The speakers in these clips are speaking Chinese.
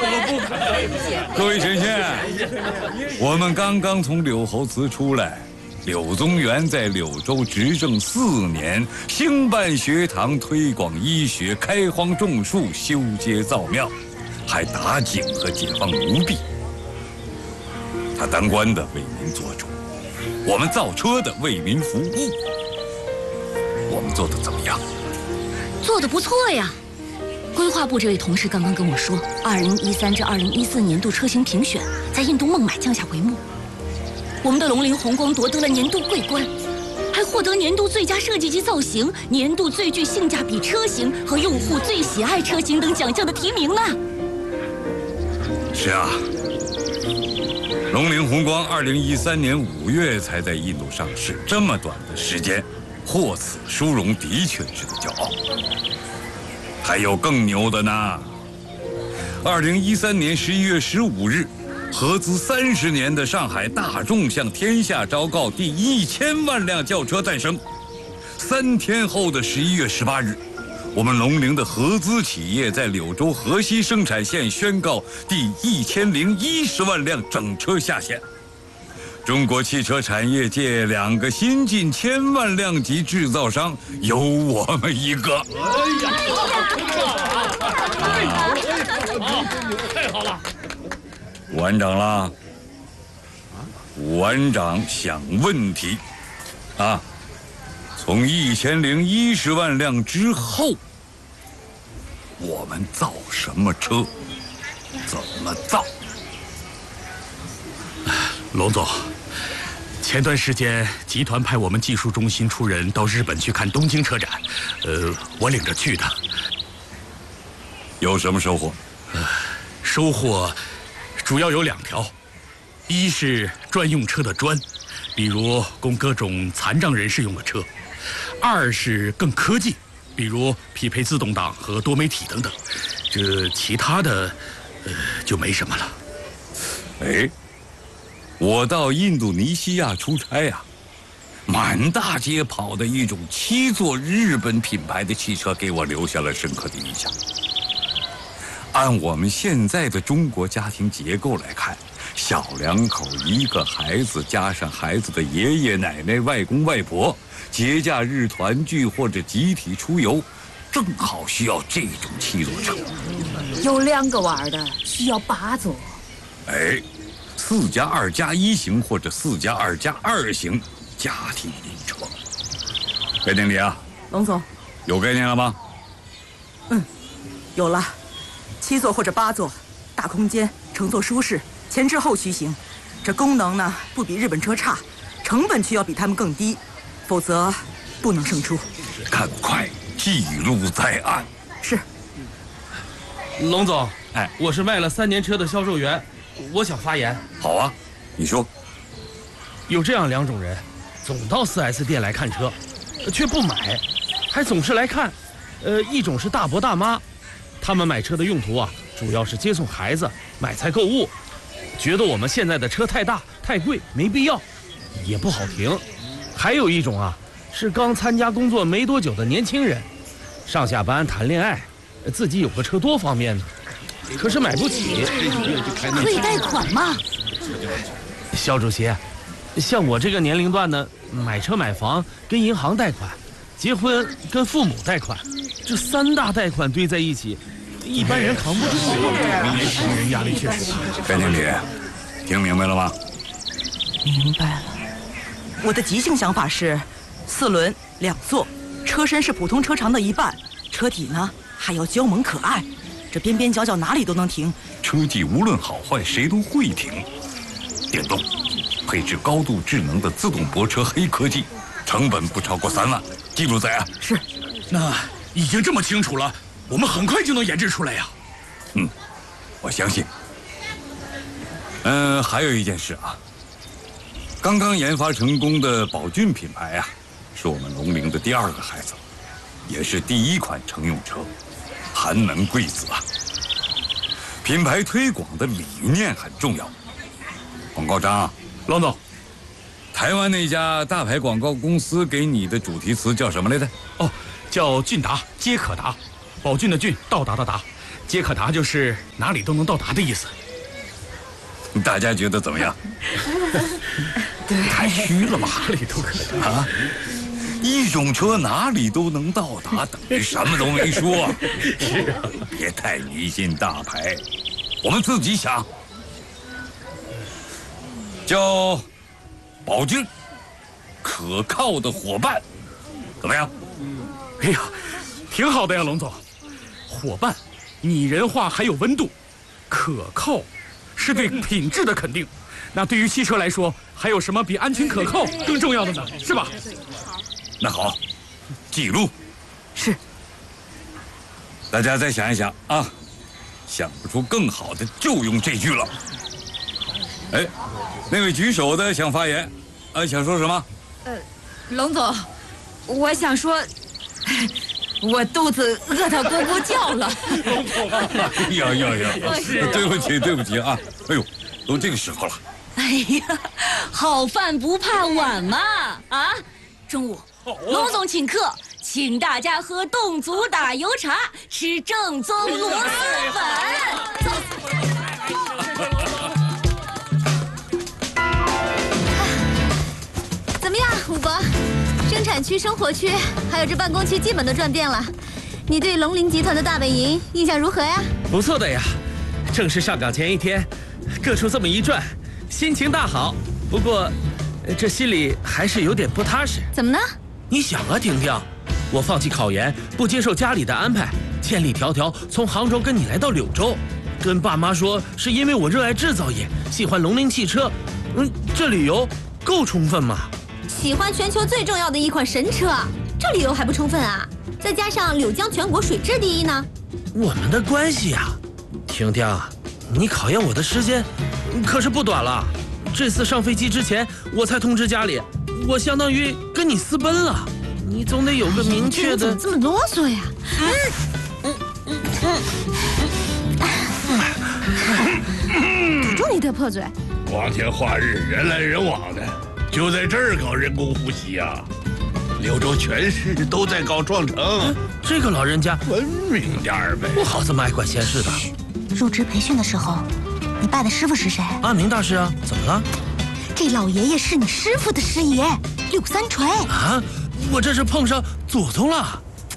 各位神仙，我们刚刚从柳侯祠出来。柳宗元在柳州执政4年，兴办学堂，推广医学，开荒种树，修街造庙，还打井和解放奴婢。他当官的为民做主，我们造车的为民服务。我们做的怎么样？ 做得不错呀。规划部这位同事刚刚跟我说，2013至2014年度车型评选在印度孟买降下帷幕。我们的龙鳞宏光夺得了年度桂冠，还获得年度最佳设计及造型、年度最具性价比车型和用户最喜爱车型等奖项的提名呢。 是啊，龙鳞宏光2013年5月才在印度上市，这么短的时间获此殊荣，的确值得骄傲。还有更牛的呢！2013年11月15日。合资30年的上海大众向天下昭告第1000万辆轿车诞生。3天后的11月18日，我们龙陵的合资企业在柳州河西生产线宣告第1010万辆整车下线。中国汽车产业界2个新近1000万辆级制造商，有我们1个。 太好了！ 武班长啦，武班长想问题，从1010万辆之后，我们造什么车？怎么造？ 龙总，前段时间集团派我们技术中心出人到日本去看东京车展，我领着去的。 有什么收获？ 收获主要有2条，一是专用车的专，比如供各种残障人士用的车；二是更科技，比如匹配自动挡和多媒体等等。这其他的，就没什么了。 哎，我到印度尼西亚出差啊，满大街跑的一种7座日本品牌的汽车给我留下了深刻的印象。按我们现在的中国家庭结构来看，小2口1个孩子加上孩子的爷爷奶奶、外公外婆，节假日团聚或者集体出游，正好需要这种7座车。 有2个娃儿的需要8座。 哎，4+2+1型或者4+2+2型家庭名车。白经理啊， 龙总， 有概念了吗？ 有了。7座或者8座，大空间，乘坐舒适，前置后驱行。这功能呢不比日本车差，成本却要比他们更低，否则不能胜出。 赶快记录在案。 是。 龙总，我是卖了3年车的销售员，我想发言。 好啊，你说。 有这样2种人，总到4S 店来看车，却不买，还总是来看。一种是大伯大妈。他们买车的用途啊，主要是接送孩子、买菜购物，觉得我们现在的车太大、太贵，没必要，也不好停。还有一种啊，是刚参加工作没多久的年轻人，上下班谈恋爱，自己有个车多方便呢，可是买不起。 可以贷款吗？ 肖主席，像我这个年龄段的，买车买房跟银行贷款，结婚跟父母贷款，这3大贷款堆在一起，一般人扛不住。 年轻人压力确实大。 白经理，听明白了吗？ 明白了。我的即兴想法是，4轮2座，车身是普通车长的1半，车体呢还要娇萌可爱，这边边角角哪里都能停。 车技无论好坏，谁都会停。电动，配置高度智能的自动泊车黑科技，成本不超过3万，记录在案。 是。 那已经这么清楚了，我们很快就能研制出来呀。 我相信。还有一件事啊，刚刚研发成功的宝骏品牌啊，是我们龙陵的第2个孩子，也是第1款乘用车，寒门贵子啊。品牌推广的理念很重要。广告章， 龙总， 台湾那家大牌广告公司给你的主题词叫什么来着？ 叫俊达皆可达，宝骏的骏，到达的达， 皆可达就是哪里都能到达的意思。 大家觉得怎么样？ 太虚了吧，哪里都可达啊！一种车哪里都能到达，等于什么都没说。 是啊， 别太迷信大牌，我们自己想，叫宝骏，可靠的伙伴，怎么样？ 哎呀，挺好的呀，龙总。伙伴，拟人化还有温度，可靠，是对品质的肯定。那对于汽车来说，还有什么比安全可靠更重要的呢？是吧？ 那好，记录。 是。 大家再想一想啊，想不出更好的就用这句了。哎，那位举手的想发言，想说什么？ 龙总，我想说，我肚子饿得咕咕叫了。 对不起啊！哎呦，都这个时候了。 哎呀，好饭不怕晚嘛！啊，中午龙总请客，请大家喝侗族打油茶，吃正宗螺蛳粉。 怎么样，武伯？生产区、生活区还有这办公区基本都转遍了，你对龙鳞集团的大本营印象如何呀？ 不错的呀，正式上岗前一天，各处这么一转，心情大好。不过，这心里还是有点不踏实。 怎么呢？ 你想啊，婷婷，我放弃考研，不接受家里的安排，千里迢迢从杭州跟你来到柳州，跟爸妈说是因为我热爱制造业，喜欢龙鳞汽车。这理由够充分吗？ 喜欢全球最重要的一款神车，这理由还不充分啊？再加上柳江全国水质第一呢。 我们的关系呀，婷婷，你考验我的时间可是不短了。这次上飞机之前，我才通知家里，我相当于跟你私奔了。你总得有个明确的。 怎么这么啰嗦呀？堵住你的破嘴！ 光天化日，人来人往的，就在这儿搞人工呼吸啊！柳州全市都在搞创城， 这个老人家文明点儿呗。 不好这么爱管闲事的。 入职培训的时候，你拜的师傅是谁？ 阿明大师啊，怎么了？ 这老爷爷是你师傅的师爷，柳三锤啊！我这是碰上祖宗了。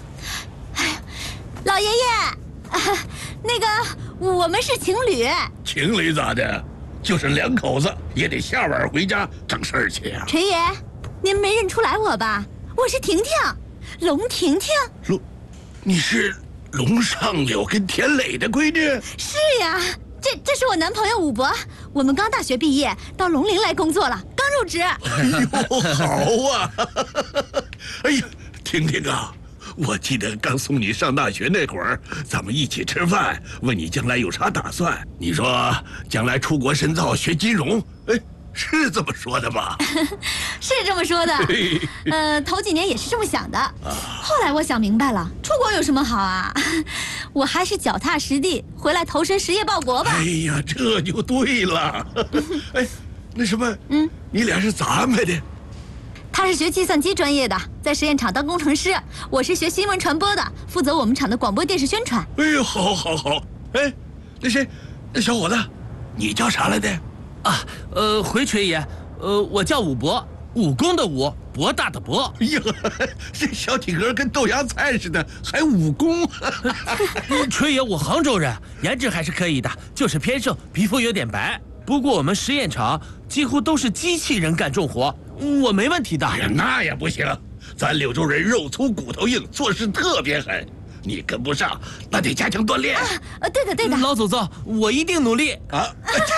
老爷爷，那个我们是情侣。 情侣咋的？就是两口子也得下晚回家整事儿去呀。 锤爷，您没认出来我吧？我是婷婷，龙婷婷。 你是龙上柳跟田磊的闺女？ 是呀，这是我男朋友武伯，我们刚大学毕业，到龙陵来工作了，刚入职。 哎呦，好啊！哎呀，婷婷啊，我记得刚送你上大学那会儿，咱们一起吃饭，问你将来有啥打算。你说将来出国深造学金融，哎，是这么说的吧？ 是这么说的。头几年也是这么想的，后来我想明白了，出国有什么好啊？我还是脚踏实地回来投身实业报国吧。 哎呀，这就对了。哎，那什么，你俩是咋安排的？ 他是学计算机专业的，在实验厂当工程师；我是学新闻传播的，负责我们厂的广播电视宣传。 哎呦，好，好，好！哎，那谁，那小伙子，你叫啥来的？ 啊，回锤爷，我叫武伯，武功的武，博大的博。 哎呀，这小体格跟豆芽菜似的，还武功。 锤爷，我杭州人，颜值还是可以的，就是偏瘦，皮肤有点白。不过我们实验厂几乎都是机器人干重活，我没问题的。 哎呀，那也不行，咱柳州人肉粗骨头硬，做事特别狠，你跟不上，那得加强锻炼。 对的对的， 老祖宗，我一定努力啊！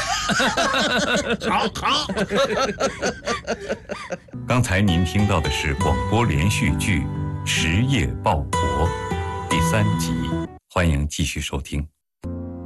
好好。 刚才您听到的是广播连续剧《实业报国》第3集，欢迎继续收听。